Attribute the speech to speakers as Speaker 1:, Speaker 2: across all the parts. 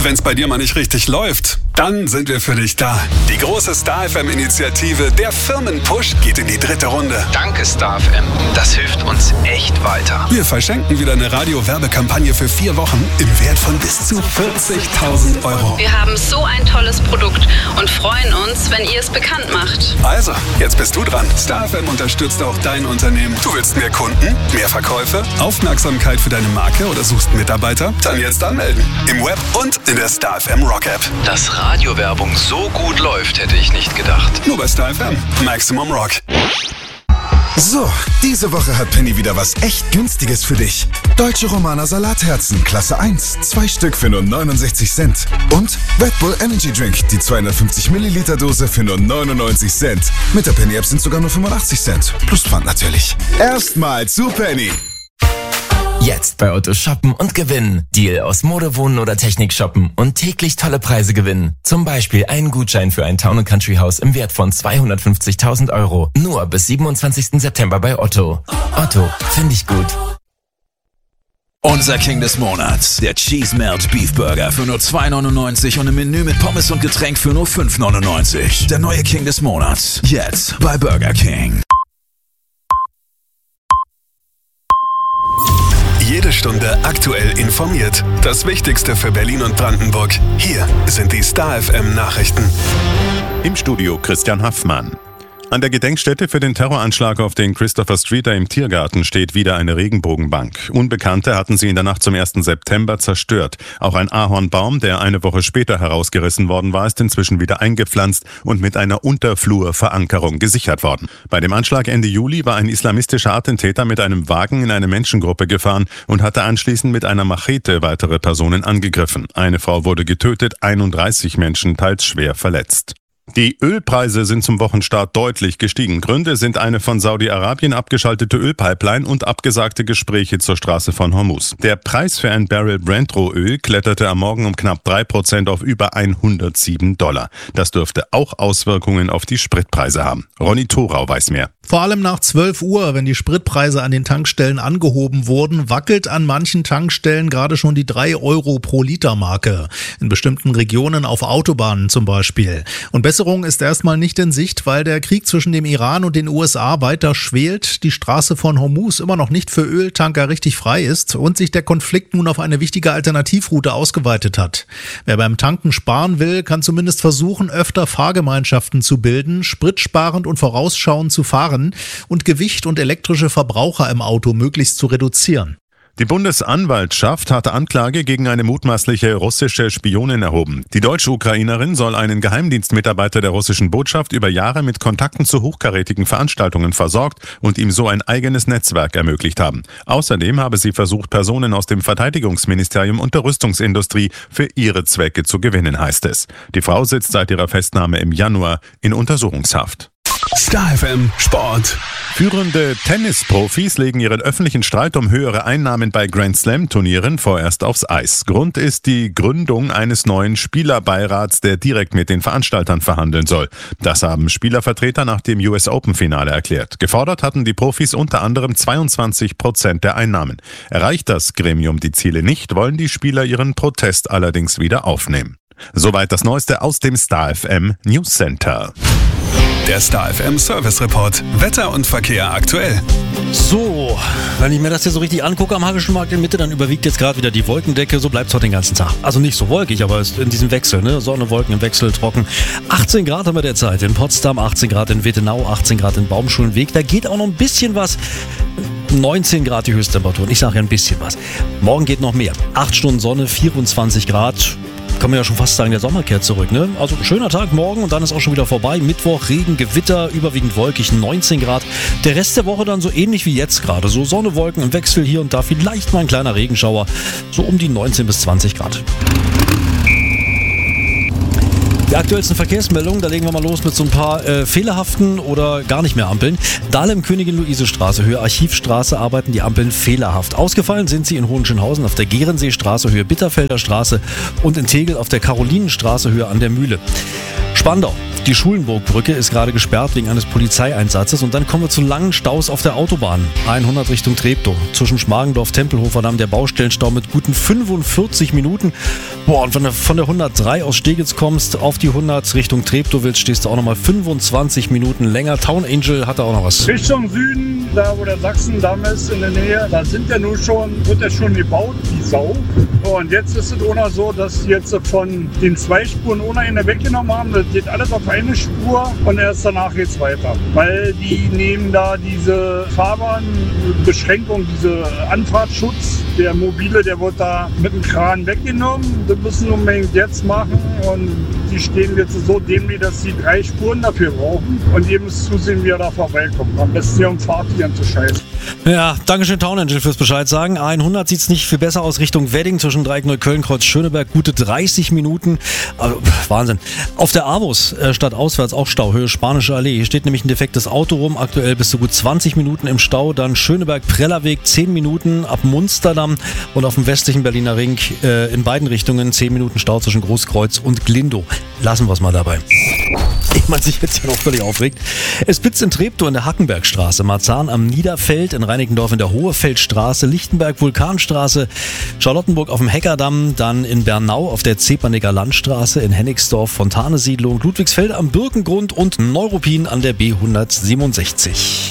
Speaker 1: wenn's bei dir mal nicht richtig läuft, dann sind wir für dich da. Die große Star FM-Initiative Der Firmenpush geht in die 3. Runde.
Speaker 2: Danke Star FM, das hilft uns echt weiter.
Speaker 1: Wir verschenken wieder eine Radio-Werbekampagne für 4 Wochen im Wert von bis zu 40.000 €.
Speaker 3: Wir haben so ein tolles Produkt und freuen uns, wenn ihr es bekannt macht.
Speaker 1: Also, jetzt bist du dran. Star FM unterstützt auch dein Unternehmen. Du willst mehr Kunden, mehr Verkäufe, Aufmerksamkeit für deine Marke oder suchst Mitarbeiter? Dann jetzt anmelden. Im Web und in der Star FM Rock App.
Speaker 2: Dass Radiowerbung so gut läuft, hätte ich nicht gedacht.
Speaker 1: Nur bei Star FM. Maximum Rock.
Speaker 4: So, diese Woche hat Penny wieder was echt Günstiges für dich. Deutsche Romaner Salatherzen, Klasse 1, 2 Stück für nur 69 Cent. Und Red Bull Energy Drink, die 250 Milliliter Dose für nur 99 Cent. Mit der Penny App sind sogar nur 85 Cent. Plus Pfand natürlich. Erstmal zu Penny.
Speaker 5: Jetzt bei Otto shoppen und gewinnen. Deal aus Mode, Wohnen oder Technik shoppen und täglich tolle Preise gewinnen. Zum Beispiel einen Gutschein für ein Town & Country Haus im Wert von 250.000 €. Nur bis 27. September bei Otto. Otto, finde ich gut.
Speaker 6: Unser King des Monats, der Cheese Melt Beef Burger für nur 2,99 und im Menü mit Pommes und Getränk für nur 5,99. Der neue King des Monats, jetzt bei Burger King.
Speaker 1: Jede Stunde aktuell informiert. Das Wichtigste für Berlin und Brandenburg. Hier sind die Star FM Nachrichten.
Speaker 7: Im Studio Christian Haffmann. An der Gedenkstätte für den Terroranschlag auf den Christopher Streeter im Tiergarten steht wieder eine Regenbogenbank. Unbekannte hatten sie in der Nacht zum 1. September zerstört. Auch ein Ahornbaum, der eine Woche später herausgerissen worden war, ist inzwischen wieder eingepflanzt und mit einer Unterflurverankerung gesichert worden. Bei dem Anschlag Ende Juli war ein islamistischer Attentäter mit einem Wagen in eine Menschengruppe gefahren und hatte anschließend mit einer Machete weitere Personen angegriffen. Eine Frau wurde getötet, 31 Menschen teils schwer verletzt. Die Ölpreise sind zum Wochenstart deutlich gestiegen. Gründe sind eine von Saudi-Arabien abgeschaltete Ölpipeline und abgesagte Gespräche zur Straße von Hormuz. Der Preis für ein Barrel Brent-Rohöl kletterte am Morgen um knapp 3% auf über $107. Das dürfte auch Auswirkungen auf die Spritpreise haben. Ronny Thorau weiß mehr.
Speaker 8: Vor allem nach 12 Uhr, wenn die Spritpreise an den Tankstellen angehoben wurden, wackelt an manchen Tankstellen gerade schon die 3 € pro Liter Marke. In bestimmten Regionen auf Autobahnen zum Beispiel. Und Besserung ist erstmal nicht in Sicht, weil der Krieg zwischen dem Iran und den USA weiter schwelt, die Straße von Hormuz immer noch nicht für Öltanker richtig frei ist und sich der Konflikt nun auf eine wichtige Alternativroute ausgeweitet hat. Wer beim Tanken sparen will, kann zumindest versuchen, öfter Fahrgemeinschaften zu bilden, spritsparend und vorausschauend zu fahren und Gewicht und elektrische Verbraucher im Auto möglichst zu reduzieren.
Speaker 7: Die Bundesanwaltschaft hatte Anklage gegen eine mutmaßliche russische Spionin erhoben. Die Deutsch-Ukrainerin soll einen Geheimdienstmitarbeiter der russischen Botschaft über Jahre mit Kontakten zu hochkarätigen Veranstaltungen versorgt und ihm so ein eigenes Netzwerk ermöglicht haben. Außerdem habe sie versucht, Personen aus dem Verteidigungsministerium und der Rüstungsindustrie für ihre Zwecke zu gewinnen, heißt es. Die Frau sitzt seit ihrer Festnahme im Januar in Untersuchungshaft.
Speaker 1: Star FM Sport.
Speaker 7: Führende Tennisprofis legen ihren öffentlichen Streit um höhere Einnahmen bei Grand-Slam-Turnieren vorerst aufs Eis. Grund ist die Gründung eines neuen Spielerbeirats, der direkt mit den Veranstaltern verhandeln soll. Das haben Spielervertreter nach dem US Open-Finale erklärt. Gefordert hatten die Profis unter anderem 22% der Einnahmen. Erreicht das Gremium die Ziele nicht, wollen die Spieler ihren Protest allerdings wieder aufnehmen. Soweit das Neueste aus dem Star FM News Center.
Speaker 1: Der Star FM Service Report. Wetter und Verkehr aktuell.
Speaker 9: So, wenn ich mir das hier so richtig angucke am Hackischen Markt in Mitte, dann überwiegt jetzt gerade wieder die Wolkendecke. So bleibt es heute den ganzen Tag. Also nicht so wolkig, aber es ist in diesem Wechsel, ne? Sonne, Wolken im Wechsel, trocken. 18 Grad haben wir derzeit in Potsdam, 18 Grad in Wittenau, 18 Grad in Baumschulenweg. Da geht auch noch ein bisschen was. 19 Grad die Höchsttemperaturen. Ich sage ja ein bisschen was. Morgen geht noch mehr. 8 Stunden Sonne, 24 Grad. Kann man ja schon fast sagen, der Sommer kehrt zurück, ne? Also schöner Tag morgen und dann ist auch schon wieder vorbei. Mittwoch, Regen, Gewitter, überwiegend wolkig, 19 Grad. Der Rest der Woche dann so ähnlich wie jetzt gerade. So Sonne, Wolken im Wechsel, hier und da vielleicht mal ein kleiner Regenschauer. So um die 19 bis 20 Grad. Die aktuellsten Verkehrsmeldungen, da legen wir mal los mit so ein paar fehlerhaften oder gar nicht mehr Ampeln. Dahlem Königin-Luise-Straße, Höhe Archivstraße arbeiten die Ampeln fehlerhaft. Ausgefallen sind sie in Hohenschönhausen auf der Gerenseestraße, Höhe Bitterfelder Straße und in Tegel auf der Karolinenstraße, Höhe an der Mühle. Spandau. Die Schulenburgbrücke ist gerade gesperrt wegen eines Polizeieinsatzes. Und dann kommen wir zu langen Staus auf der Autobahn. 100 Richtung Treptow. Zwischen Schmargendorf-Tempelhofer Damm der Baustellenstau mit guten 45 Minuten. Boah, und wenn du von der 103 aus Steglitz kommst, auf die 100 Richtung Treptow willst, stehst du auch nochmal 25 Minuten länger. Town Angel hat da auch noch was.
Speaker 10: Richtung Süden, da wo der Sachsendamm ist in der Nähe, da wird ja schon gebaut, die Sau. Und jetzt ist es auch noch so, dass jetzt von den 2 Spuren ohne eine weggenommen haben. Das geht alles auf eine Spur und erst danach geht's weiter. Weil die nehmen da diese Fahrbahnbeschränkung, diese Anfahrtsschutz, der Mobile, der wird da mit dem Kran weggenommen. Das müssen wir unbedingt jetzt machen und die stehen jetzt so dämlich, dass sie 3 Spuren dafür brauchen und ihr müsst zusehen, wie ihr da vorbeikommt. Am besten hier um Fahrtieren zu scheißen.
Speaker 9: Ja, dankeschön Town Angel fürs Bescheid sagen. A100 sieht's nicht viel besser aus Richtung Wedding zwischen Dreieckneukölln, Kreuz Schöneberg. Gute 30 Minuten. Also, Wahnsinn. Auf der Avus statt auswärts auch Stau, Höhe Spanische Allee. Hier steht nämlich ein defektes Auto rum. Aktuell bist du gut 20 Minuten im Stau. Dann Schöneberg-Prellerweg 10 Minuten ab Munsterdamm und auf dem westlichen Berliner Ring in beiden Richtungen 10 Minuten Stau zwischen Großkreuz und Glindow. Lassen wir es mal dabei. Ich man sich jetzt ja noch völlig aufregt. Es blitzt in Treptow in der Hackenbergstraße, Marzahn am Niederfeld, in Reinickendorf in der Hohefeldstraße, Lichtenberg Vulkanstraße, Charlottenburg auf dem Heckerdamm, dann in Bernau auf der Zepernicker Landstraße, in Hennigsdorf Fontanesiedlung, Ludwigsfeld am Birkengrund und Neuruppin an der B167.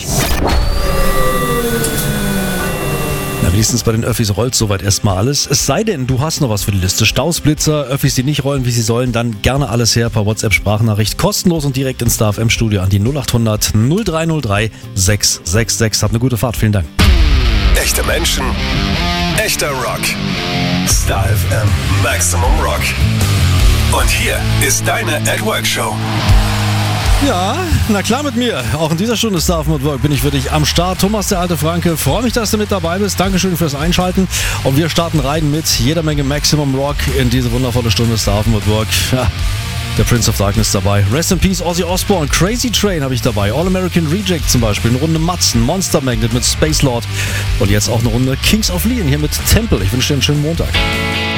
Speaker 9: Wenigstens bei den Öffis rollt soweit erstmal alles. Es sei denn, du hast noch was für die Liste. Stausblitzer, Öffis, die nicht rollen, wie sie sollen, dann gerne alles her per WhatsApp-Sprachnachricht. Kostenlos und direkt ins Star FM Studio an die 0800 0303 666. Habt eine gute Fahrt, vielen Dank.
Speaker 1: Echte Menschen, echter Rock. Star FM Maximum Rock. Und hier ist deine At-Work-Show.
Speaker 9: Ja, na klar mit mir. Auch in dieser Stunde Star FM at Work bin ich für dich am Start. Thomas, der alte Franke, freue mich, dass du mit dabei bist. Dankeschön fürs Einschalten. Und wir starten rein mit jeder Menge Maximum Rock in diese wundervolle Stunde Star FM at Work. Ja, der Prince of Darkness dabei. Rest in Peace, Ozzy Osbourne. Crazy Train habe ich dabei. All American Reject zum Beispiel. Eine Runde Matzen. Monster Magnet mit Space Lord. Und jetzt auch eine Runde Kings of Leon hier mit Temple. Ich wünsche dir einen schönen Montag.